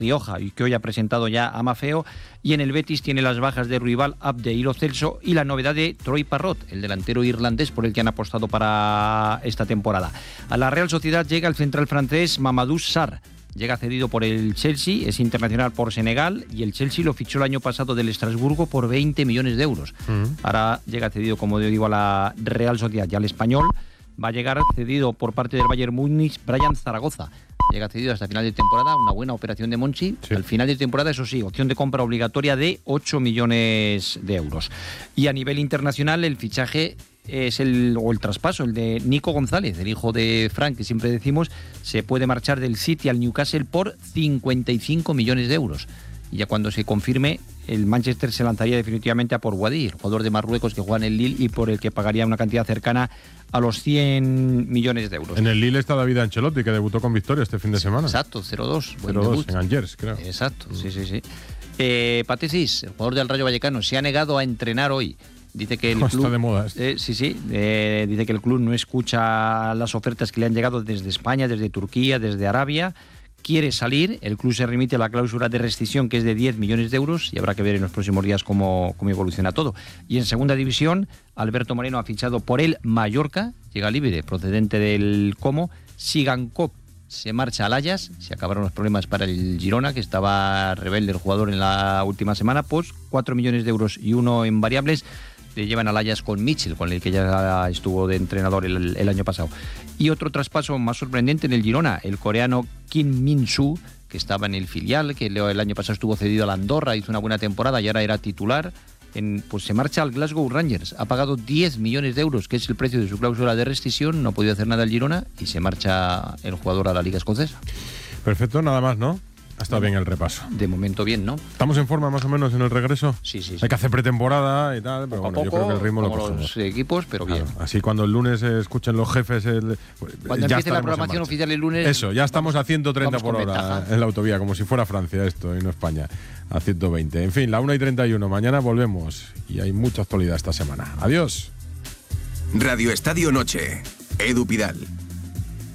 Rioja y que hoy ha presentado ya a Mafeo, y en el Betis tiene las bajas de Ruibal, Abde y Lo Celso y la novedad de Troy Parrott, el delantero irlandés por el que han apostado para esta temporada. A la Real Sociedad llega el central francés Mamadou Sarr. Llega cedido por el Chelsea, es internacional por Senegal y el Chelsea lo fichó el año pasado del Estrasburgo por 20 millones de euros. Ahora llega cedido, como digo, a la Real Sociedad. Y al Español va a llegar cedido por parte del Bayern Múnich Brian Zaragoza. Llega cedido hasta final de temporada, una buena operación de Monchi. Sí. Al final de temporada, eso sí, opción de compra obligatoria de 8 millones de euros. Y a nivel internacional, el fichaje es el traspaso, el de Nico González, el hijo de Frank, que siempre decimos, se puede marchar del City al Newcastle por 55 millones de euros. Y ya cuando se confirme, el Manchester se lanzaría definitivamente a por Wadi, el jugador de Marruecos que juega en el Lille y por el que pagaría una cantidad cercana a los 100 millones de euros. En el Lille está David Ancelotti, que debutó con victoria este fin de semana. Exacto, 0-2. 0-2 en Angers, creo. Exacto, sí. Patesis, el jugador del Rayo Vallecano, se ha negado a entrenar hoy. Dice que el club está de moda. Dice que el club no escucha las ofertas que le han llegado desde España, desde Turquía, desde Arabia. Quiere salir, el club se remite a la cláusula de rescisión, que es de 10 millones de euros, y habrá que ver en los próximos días cómo evoluciona todo. Y en segunda división, Alberto Moreno ha fichado por el Mallorca, llega libre, procedente del Como. Sigankov se marcha al Ajax, se acabaron los problemas para el Girona, que estaba rebelde el jugador en la última semana, pues 4 millones de euros y uno en variables le llevan al Ajax con Mitchell, con el que ya estuvo de entrenador el año pasado. Y otro traspaso más sorprendente en el Girona, el coreano Kim Min-soo, que estaba en el filial, que el año pasado estuvo cedido a la Andorra, hizo una buena temporada y ahora era titular. Pues se marcha al Glasgow Rangers, ha pagado 10 millones de euros, que es el precio de su cláusula de rescisión, no ha podido hacer nada el Girona y se marcha el jugador a la Liga Escocesa. Perfecto, nada más, ¿no? Ha estado bien el repaso. De momento bien, ¿no? ¿Estamos en forma más o menos en el regreso? Sí. Hay que hacer pretemporada y tal, pero poco, yo creo que el ritmo lo cogemos. Los equipos, pero bien. Claro, así cuando el lunes escuchen los jefes... Cuando empiece la programación oficial el lunes... Eso, ya estamos a 130 por hora ventaja en la autovía, como si fuera Francia esto y no España, a 120. En fin, la 1:31, mañana volvemos y hay mucha actualidad esta semana. Adiós. Radio Estadio Noche, Edu Pidal.